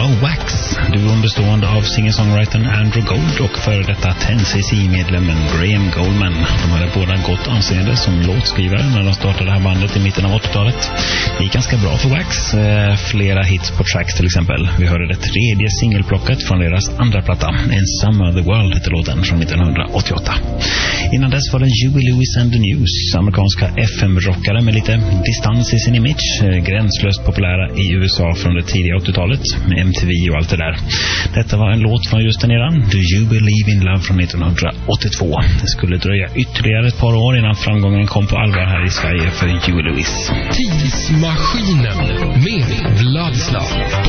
Wax, duon bestående av singer-songwritern Andrew Gold och före detta 10cc-medlemmen Graham Goldman. De hade båda gott anseende som låtskrivare när de startade det här bandet i mitten av 80-talet. Det gick ganska bra för Wax, flera hits på tracks till exempel. Vi hörde det tredje singelplocket från deras andra platta, In Some Other World heter låten, från 1988. Innan dess var det Huey Lewis and the News, amerikanska FM-rockare med lite distans i sin image, gränslöst populära i USA från det tidiga 80-talet med MTV och allt det där. Detta var en låt från just den eran, Do You Believe in Love från 1982. Det skulle dröja ytterligare ett par år innan framgången kom på allvar här i Sverige för Huey Lewis. Tidsmaskinen med Vladislav